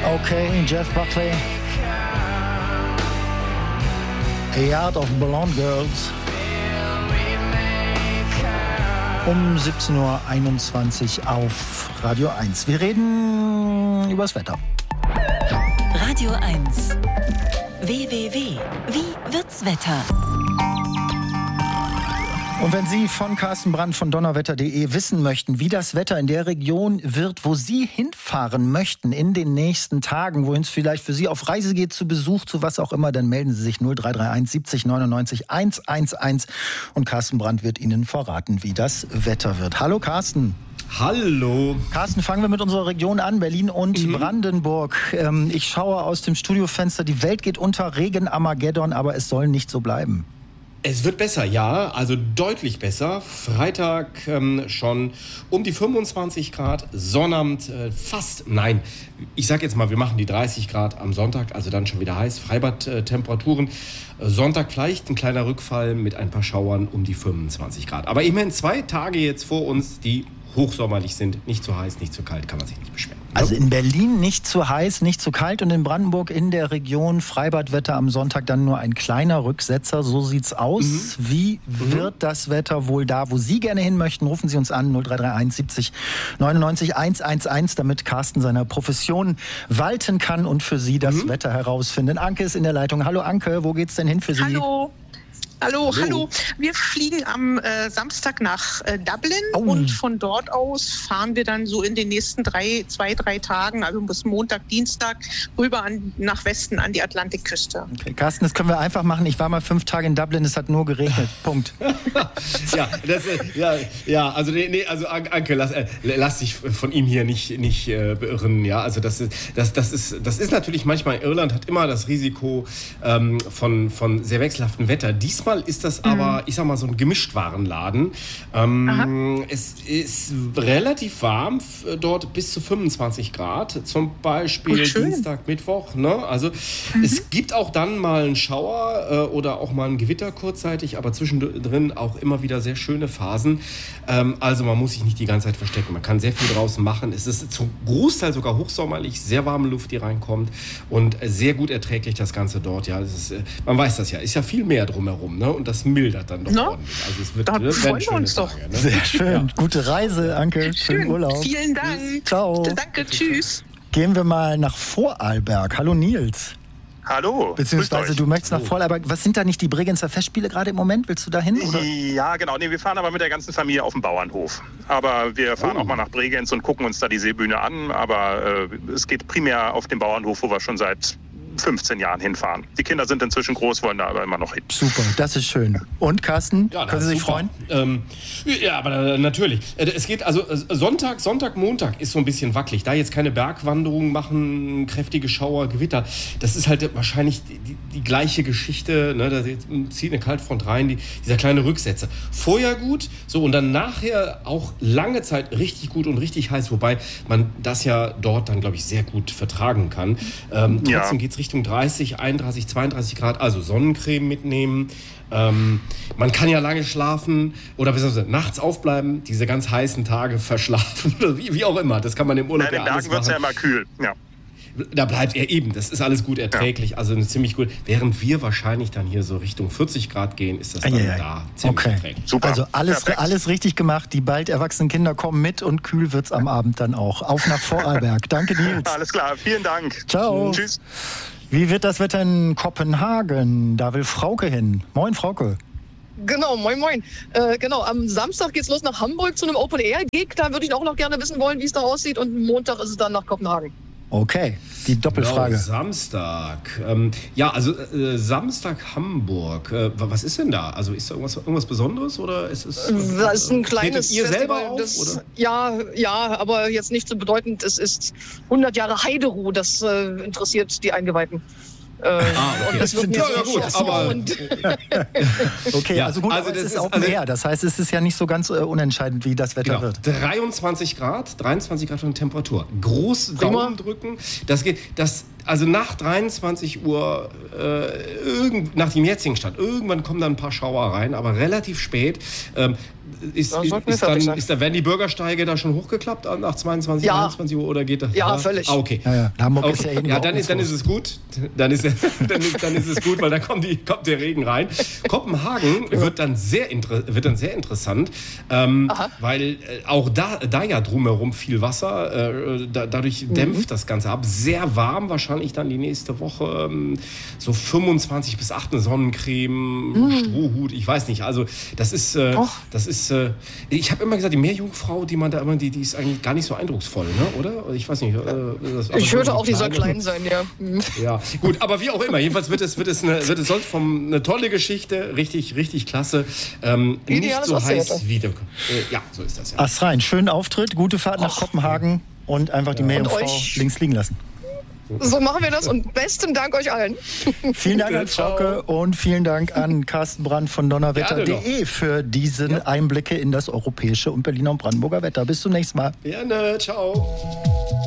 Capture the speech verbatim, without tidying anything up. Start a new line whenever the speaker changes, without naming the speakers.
Okay, Jeff Buckley. A Yard of Blonde Girls. Um siebzehn Uhr einundzwanzig auf Radio eins. Wir reden über das Wetter.
Radio eins. W W W. Wie wird's Wetter?
Und wenn Sie von Carsten Brandt von donnerwetter punkt de wissen möchten, wie das Wetter in der Region wird, wo Sie hinfahren möchten in den nächsten Tagen, wohin es vielleicht für Sie auf Reise geht, zu Besuch, zu was auch immer, dann melden Sie sich null drei drei eins siebzig neunundneunzig hundertelf und Carsten Brandt wird Ihnen verraten, wie das Wetter wird. Hallo Carsten.
Hallo.
Carsten, fangen wir mit unserer Region an, Berlin und mhm. Brandenburg. Ähm, ich schaue aus dem Studiofenster, die Welt geht unter, Regen, Armageddon, aber es soll nicht so bleiben.
Es wird besser, ja, also deutlich besser. Freitag ähm, schon um die fünfundzwanzig Grad, Sonnabend äh, fast, nein, ich sag jetzt mal, wir machen die dreißig Grad am Sonntag, also dann schon wieder heiß, Freibad-Temperaturen. Äh, Sonntag vielleicht ein kleiner Rückfall mit ein paar Schauern um die fünfundzwanzig Grad. Aber immerhin zwei Tage jetzt vor uns, die hochsommerlich sind, nicht zu heiß, nicht zu kalt, kann man sich nicht beschweren.
Also in Berlin nicht zu heiß, nicht zu kalt und in Brandenburg in der Region Freibadwetter am Sonntag dann nur ein kleiner Rücksetzer. So sieht's aus. Mhm. Wie mhm. wird das Wetter wohl da, wo Sie gerne hin möchten? Rufen Sie uns an null drei drei eins siebzig neunundneunzig hundertelf, damit Carsten seiner Profession walten kann und für Sie das mhm. Wetter herausfinden. Anke ist in der Leitung. Hallo Anke, wo geht's denn hin für Sie?
Hallo. Hallo, hallo, hallo. Wir fliegen am äh, Samstag nach äh, Dublin oh. und von dort aus fahren wir dann so in den nächsten drei, zwei, drei Tagen, also bis Montag, Dienstag, rüber an, nach Westen an die Atlantikküste.
Okay, Carsten, das können wir einfach machen. Ich war mal fünf Tage in Dublin, es hat nur geregnet. Punkt.
ja, das, ja, ja, also nee, nee, also Anke, lass, äh, lass dich von ihm hier nicht, nicht äh, beirren. Ja, also das ist, das, das ist, das ist natürlich manchmal. Irland hat immer das Risiko ähm, von, von sehr wechselhaftem Wetter. Diesmal ist das aber, ich sag mal, so ein Gemischtwarenladen. Ähm, es ist relativ warm dort, bis zu fünfundzwanzig Grad, zum Beispiel oh, Dienstag, Mittwoch. Ne? Also mhm. es gibt auch dann mal einen Schauer äh, oder auch mal ein Gewitter kurzzeitig, aber zwischendrin auch immer wieder sehr schöne Phasen. Ähm, also man muss sich nicht die ganze Zeit verstecken. Man kann sehr viel draußen machen. Es ist zum Großteil sogar hochsommerlich, sehr warme Luft, die reinkommt und sehr gut erträglich das Ganze dort. Ja, es ist, man weiß das ja, ist ja viel mehr drumherum. Ne? Und das mildert dann doch
no?
ordentlich. Also es wird,
da
ne,
freuen wir uns
Tage,
doch.
Ne?
Sehr schön. Ja. Gute Reise, Anke.
Schön.
Schönen Urlaub.
Vielen Dank.
Ciao.
Danke, tschüss.
Gehen wir mal nach Vorarlberg. Hallo Nils.
Hallo.
Beziehungsweise du möchtest nach Vorarlberg. Was sind da nicht die Bregenzer Festspiele gerade im Moment? Willst du da hin? Oder?
Ja, genau. Nee, wir fahren aber mit der ganzen Familie auf den Bauernhof. Aber wir fahren oh. auch mal nach Bregenz und gucken uns da die Seebühne an. Aber äh, es geht primär auf den Bauernhof, wo wir schon seit fünfzehn Jahren hinfahren. Die Kinder sind inzwischen groß, wollen da aber immer noch hin.
Super, das ist schön. Und Carsten,
ja,
können Sie sich
super.
freuen?
Ähm, ja, aber äh, natürlich. Äh, es geht also äh, Sonntag, Sonntag, Montag ist so ein bisschen wackelig. Da jetzt keine Bergwanderungen machen, kräftige Schauer, Gewitter. Das ist halt wahrscheinlich die, die, die gleiche Geschichte. Ne? Da zieht eine Kaltfront rein, die, dieser kleine Rücksetzer. Vorher gut, so und dann nachher auch lange Zeit richtig gut und richtig heiß, wobei man das ja dort dann, glaube ich, sehr gut vertragen kann. Ähm, trotzdem ja. geht es Richtung dreißig, einunddreißig, zweiunddreißig Grad, also Sonnencreme mitnehmen. Ähm, man kann ja lange schlafen oder beziehungsweise nachts aufbleiben, diese ganz heißen Tage verschlafen oder wie, wie auch immer. Das kann man im Urlaub ja alles machen.
In den Bergen wird es ja immer kühl, ja.
Da bleibt er eben, das ist alles gut erträglich, ja. also ziemlich gut. Während wir wahrscheinlich dann hier so Richtung vierzig Grad gehen, ist das dann
Eieiei.
da ziemlich
okay.
erträglich.
Super. Also alles, alles richtig gemacht, die bald erwachsenen Kinder kommen mit und kühl wird's am Abend dann auch. Auf nach Vorarlberg. Danke Nils.
Alles klar, vielen Dank.
Ciao.
Tschüss.
Wie wird das Wetter in Kopenhagen? Da will Frauke hin. Moin Frauke.
Genau, moin moin. Äh, genau, am Samstag geht's los nach Hamburg zu einem Open-Air-Gig. Da würde ich auch noch gerne wissen wollen, wie es da aussieht. Und Montag ist es dann nach Kopenhagen.
Okay, die Doppelfrage.
Genau, Samstag. Ähm, ja, also äh, Samstag Hamburg. Äh, was ist denn da? Also ist da irgendwas, irgendwas Besonderes oder ist es?
Äh, das ist ein kleines
ihr
Festival.
Selber auf,
das,
oder?
Ja, ja, aber jetzt nicht so bedeutend. Es ist hundert Jahre Heideruh. Das äh, interessiert die Eingeweihten. Äh,
ah, okay.
Und das wird mir
ja,
sehr
ja, gut,
Spaß
aber
und
okay,
ja,
also gut,
also
aber
das
es ist
ist
Open
also,
Air. Das heißt, es ist ja nicht so ganz äh, unentscheidend, wie das Wetter
genau,
wird.
dreiundzwanzig Grad, dreiundzwanzig Grad von Temperatur. Groß
Prima.
Daumen drücken. Das geht, das, also nach dreiundzwanzig Uhr, äh, irgend, nach dem jetzigen Stand, irgendwann kommen dann ein paar Schauer rein, aber relativ spät. Ähm, ist,
Da
ist,
sollten wir
ist,
fertig
dann,
sein.
ist da, werden die Bürgersteige da schon hochgeklappt nach zweiundzwanzig,
Ja.
einundzwanzig Uhr oder geht das?
Ja, völlig.
Ah, okay.
Ja, ja. Hamburg
Oh,
ist ja eh
ja,
überhaupt
dann
nichts
ist, dann
los.
ist es gut. Dann ist, dann ist, dann ist es gut, weil dann kommt, die, kommt der Regen rein. Kopenhagen wird dann sehr, inter, wird dann sehr interessant, ähm, weil äh, auch da, da ja drumherum viel Wasser, äh, da, dadurch dämpft mhm. das Ganze ab. Sehr warm wahrscheinlich dann die nächste Woche. Ähm, so fünfundzwanzig bis acht eine Sonnencreme, mhm. Strohhut, ich weiß nicht. Also das ist, äh, das ist äh, ich habe immer gesagt, die Meerjungfrau, die man da immer, die, die ist eigentlich gar nicht so eindrucksvoll, ne? Oder? Ich weiß nicht. Äh, das,
ich hörte
so
auch, die soll
klein
klein sein, ja. Mhm.
Ja, gut, aber wie auch immer, jedenfalls wird es, wird es, eine, wird es sonst vom, eine tolle Geschichte, richtig, richtig klasse. Ähm, nicht so heiß wie der, äh, ja, so ist das ja.
Ast rein, schönen Auftritt, gute Fahrt nach
Och.
Kopenhagen und einfach die Meerjungfrau
euch-
links liegen lassen.
So machen wir das und besten Dank euch allen.
Vielen Dank an
Ciao.
Frauke und vielen Dank an Carsten Brandt von donnerwetter punkt de für diesen Einblicke in das europäische und Berliner und Brandenburger Wetter. Bis zum nächsten Mal.
Gerne, ciao.